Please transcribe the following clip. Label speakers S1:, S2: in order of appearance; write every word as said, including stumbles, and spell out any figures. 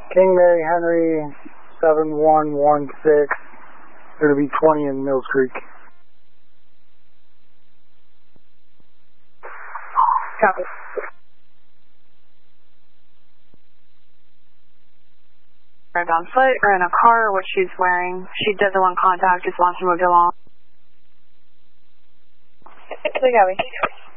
S1: King Mary Henry seven one one six. Going to be twenty in Mills Creek.
S2: Copy. Arrived on foot or in a car, what she's wearing. She doesn't want contact, just wants to move along.
S3: Copy.